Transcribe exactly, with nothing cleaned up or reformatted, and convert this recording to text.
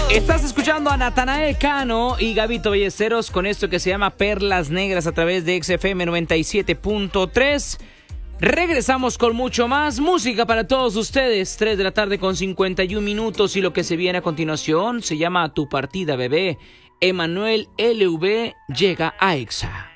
Estás escuchando a Natanael Cano y Gabito Ballesteros con esto que se llama Perlas Negras a través de X F M noventa y siete punto tres. Regresamos con mucho más música para todos ustedes. tres de la tarde con cincuenta y un minutos y lo que se viene a continuación se llama Tu Partida Bebé. Emanuel L V llega a Exa.